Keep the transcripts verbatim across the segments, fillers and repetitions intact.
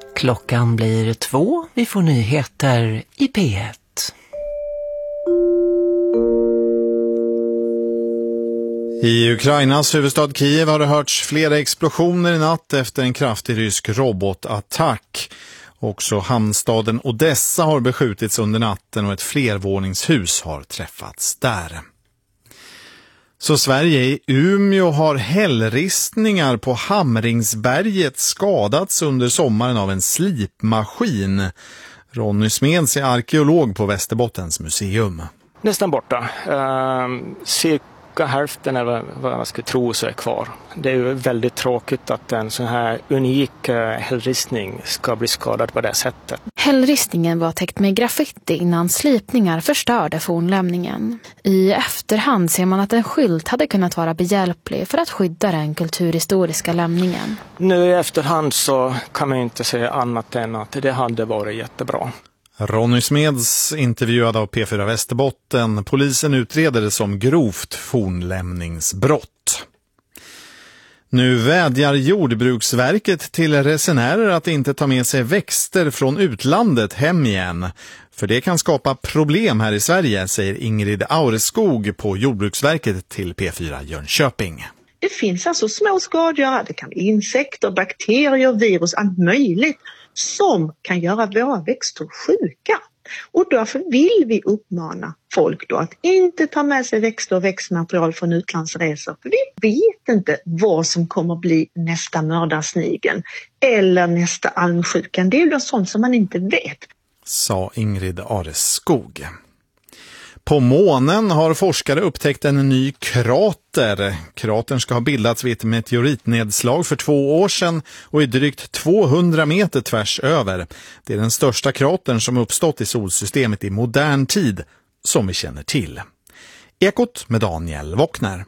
Klockan blir två, vi får nyheter i P ett. I Ukrainas huvudstad Kiev har det hörts flera explosioner i natt efter en kraftig rysk robotattack. Också hamnstaden Odessa har beskjutits under natten och ett flervåningshus har träffats där. Så Sverige i Umeå har hällristningar på Hamringsberget skadats under sommaren av en slipmaskin. Ronny Smeds är arkeolog på Västerbottens museum. Nästan borta. Uh, cirka hälften eller vad man skulle tro så är kvar. Det är ju väldigt tråkigt att en sån här unik uh, hällristning ska bli skadad på det sättet. Hällristningen var täckt med graffiti innan slipningar förstörde fornlämningen. I efterhand ser man att en skylt hade kunnat vara behjälplig för att skydda den kulturhistoriska lämningen. Nu i efterhand så kan man inte säga annat än att det hade varit jättebra. Ronny Smeds intervjuad av P fyra Västerbotten. Polisen utreder det som grovt fornlämningsbrott. Nu vädjar Jordbruksverket till resenärer att inte ta med sig växter från utlandet hem igen. För det kan skapa problem här i Sverige, säger Ingrid Aureskog på Jordbruksverket till P fyra Jönköping. Det finns alltså små skadegörare, det kan bli insekter, bakterier, virus, allt möjligt som kan göra våra växter sjuka. Och därför vill vi uppmana folk då att inte ta med sig växter och växtmaterial från utlandsresor. För vi vet inte vad som kommer bli nästa mördarsnigeln eller nästa almsjukan. Det är ju sånt som man inte vet. Sa Ingrid Aureskog. På månen har forskare upptäckt en ny krater. Kratern ska ha bildats vid ett meteoritnedslag för två år sedan och är drygt tvåhundra meter tvärs över. Det är den största kratern som uppstått i solsystemet i modern tid som vi känner till. Ekot med Daniel Wockner.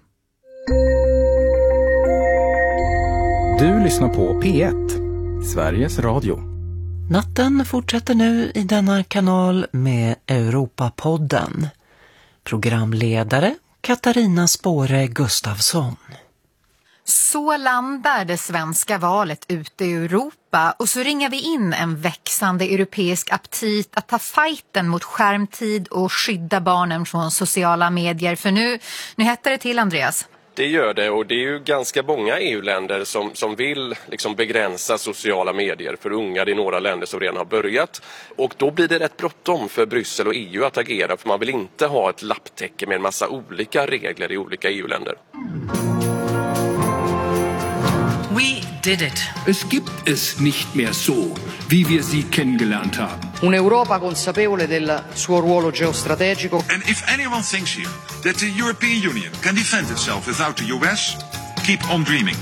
Du lyssnar på P ett, Sveriges Radio. Natten fortsätter nu i denna kanal med Europapodden. Programledare Katarina Spåre Gustafsson. Så landar det svenska valet ute i Europa och så ringar vi in en växande europeisk aptit att ta fighten mot skärmtid och skydda barnen från sociala medier. För nu, nu heter det till, Andreas. Det gör det, och det är ju ganska många E U-länder som, som vill liksom begränsa sociala medier för unga. Det är några länder som redan har börjat. Och då blir det rätt bråttom för Bryssel och E U att agera, för man vill inte ha ett lapptäcke med en massa olika regler i olika E U-länder. We did it. Es gibt es nicht mehr so, wie wir sie kennengelernt haben. Un'Europa consapevole del suo ruolo geostrategico. And if anyone thinks here that the European Union can defend itself without the U S, keep on dreaming.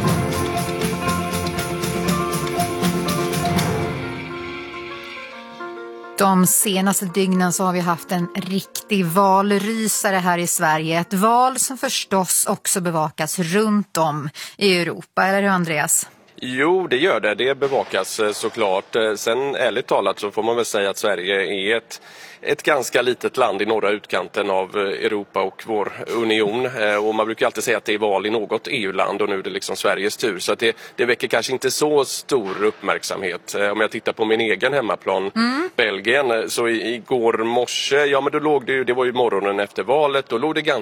De senaste dygnen så har vi haft en riktig valrysare här i Sverige. Ett val som förstås också bevakas runt om i Europa. Eller hur, Andreas? Jo, det gör det. Det bevakas såklart. Sen ärligt talat så får man väl säga att Sverige är ett, ett ganska litet land i norra utkanten av Europa och vår union. Och man brukar alltid säga att det är val i något E U-land, och nu är det liksom Sveriges tur. Så att det, det väcker kanske inte så stor uppmärksamhet. Om jag tittar på min egen hemmaplan, mm. Belgien, så igår morse, ja men då låg det ju, det var ju morgonen efter valet, då låg det ganska